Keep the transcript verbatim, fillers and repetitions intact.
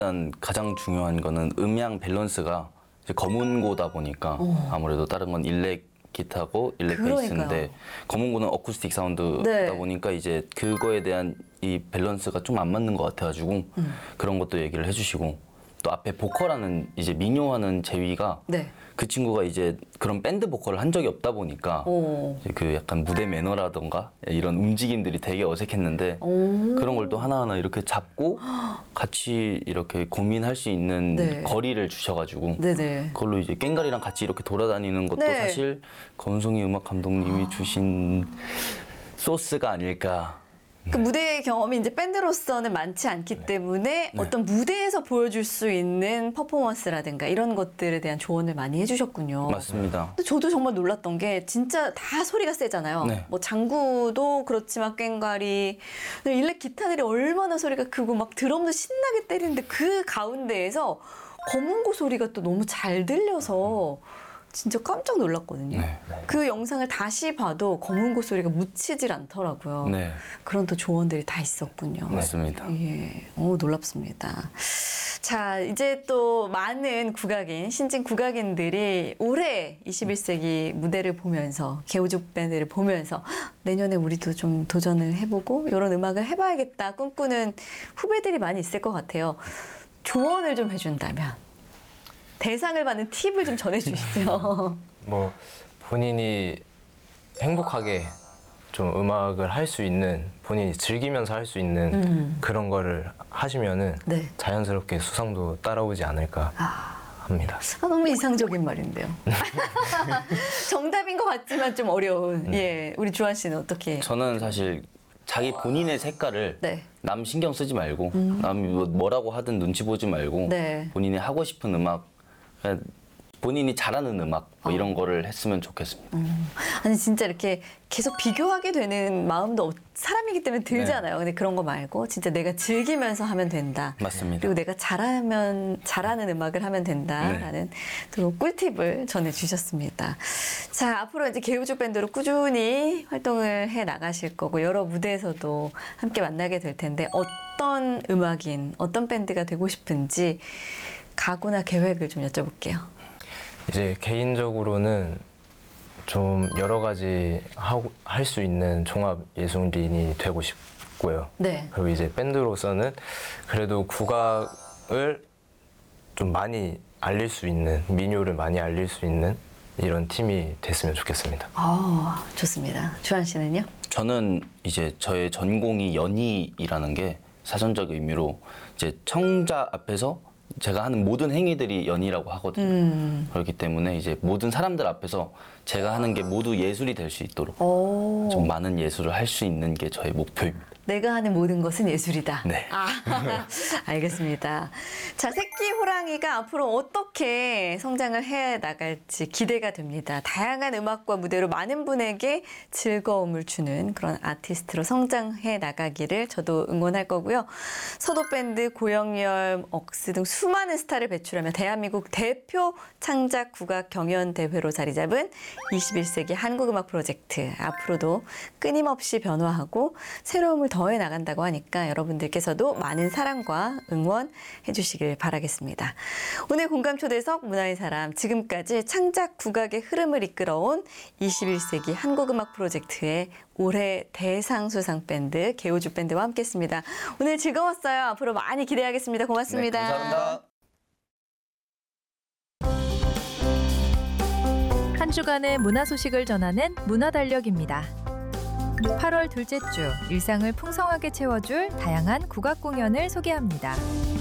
일단 가장 중요한 거는 음향 밸런스가 이제 검은고다 보니까 어. 아무래도 다른 건 일렉 기타고 일렉 그러니까요. 베이스인데 검은고는 어쿠스틱 사운드다 네. 보니까 이제 그거에 대한 이 밸런스가 좀 안 맞는 것 같아가지고 음. 그런 것도 얘기를 해주시고 또 앞에 보컬하는 이제 민요하는 재위가 네. 그 친구가 이제 그런 밴드 보컬을 한 적이 없다 보니까 오. 이제 그 약간 무대 매너라던가 이런 움직임들이 되게 어색했는데 오. 그런 걸 또 하나하나 이렇게 잡고 같이 이렇게 고민할 수 있는 네. 거리를 주셔가지고 네네. 그걸로 이제 깽가리랑 같이 이렇게 돌아다니는 것도 네. 사실 권송희 음악 감독님이 주신 소스가 아닐까. 그 무대 경험이 이제 밴드로서는 많지 않기 때문에 어떤 무대에서 보여줄 수 있는 퍼포먼스라든가 이런 것들에 대한 조언을 많이 해주셨군요. 맞습니다. 근데 저도 정말 놀랐던 게 진짜 다 소리가 세잖아요. 네. 뭐 장구도 그렇지만 꽹과리, 근데 일렉 기타들이 얼마나 소리가 크고 막 드럼도 신나게 때리는데 그 가운데에서 검은고 소리가 또 너무 잘 들려서 진짜 깜짝 놀랐거든요. 네. 그 영상을 다시 봐도 검은고 소리가 묻히질 않더라고요. 네, 그런 또 조언들이 다 있었군요. 맞습니다. 예, 오, 놀랍습니다. 자, 이제 또 많은 국악인, 신진 국악인들이 올해 이십일 세기 무대를 보면서, 개우죽 밴드를 보면서 내년에 우리도 좀 도전을 해보고 이런 음악을 해봐야겠다 꿈꾸는 후배들이 많이 있을 것 같아요. 조언을 좀 해준다면 대상을 받는 팁을 좀 전해주시죠. 뭐 본인이 행복하게 좀 음악을 할 수 있는, 본인이 즐기면서 할 수 있는 음. 그런 거를 하시면은 네. 자연스럽게 수상도 따라오지 않을까 아. 합니다. 아, 너무 이상적인 말인데요. 정답인 것 같지만 좀 어려운. 예, 우리 주한 씨는 어떻게? 저는 사실 자기 본인의 색깔을 네. 남 신경 쓰지 말고 남이 뭐- 뭐라고 하든 눈치 보지 말고 네. 본인이 하고 싶은 음악, 그냥 본인이 잘하는 음악 뭐 어. 이런 거를 했으면 좋겠습니다. 음. 아니 진짜 이렇게 계속 비교하게 되는 마음도 없- 사람이기 때문에 들잖아요. 근데 그런 거 말고 진짜 내가 즐기면서 하면 된다. 맞습니다. 그리고 내가 잘하면 잘하는 음악을 하면 된다라는 또 꿀팁을 전해주셨습니다. 자, 앞으로 이제 개우죽 밴드로 꾸준히 활동을 해 나가실 거고 여러 무대에서도 함께 만나게 될 텐데 어떤 음악인, 어떤 밴드가 되고 싶은지 각오나 계획을 좀 여쭤볼게요. 이제 개인적으로는 좀 여러 가지 할 수 있는 종합 예술인이 되고 싶고요. 네. 그리고 이제 밴드로서는 그래도 국악을 좀 많이 알릴 수 있는, 민요를 많이 알릴 수 있는 이런 팀이 됐으면 좋겠습니다. 아, 좋습니다. 주한 씨는요? 저는 이제 저의 전공이 연희이라는 게 사전적 의미로 이제 청자 앞에서 제가 하는 모든 행위들이 연희라고 하거든요. 음. 그렇기 때문에 이제 모든 사람들 앞에서 제가 하는 게 모두 예술이 될 수 있도록 오. 좀 많은 예술을 할 수 있는 게 저의 목표입니다. 내가 하는 모든 것은 예술이다. 네. 아, 알겠습니다. 자, 새끼 호랑이가 앞으로 어떻게 성장을 해 나갈지 기대가 됩니다. 다양한 음악과 무대로 많은 분에게 즐거움을 주는 그런 아티스트로 성장해 나가기를 저도 응원할 거고요. 서도밴드, 고영렬, 억스 등 수많은 스타를 배출하며 대한민국 대표 창작 국악 경연 대회로 자리 잡은 이십일 세기 한국음악 프로젝트. 앞으로도 끊임없이 변화하고 새로움을 더해 나간다고 하니까 여러분들께서도 많은 사랑과 응원 해주시길 바라겠습니다. 오늘 공감 초대석 문화의 사람, 지금까지 창작 국악의 흐름을 이끌어온 이십일 세기 한국음악 프로젝트의 올해 대상 수상 밴드 개우죽 밴드와 함께했습니다. 오늘 즐거웠어요. 앞으로 많이 기대하겠습니다. 고맙습니다. 네, 감사합니다. 한 주간의 문화 소식을 전하는 문화달력입니다. 팔월 둘째 주 일상을 풍성하게 채워줄 다양한 국악 공연을 소개합니다.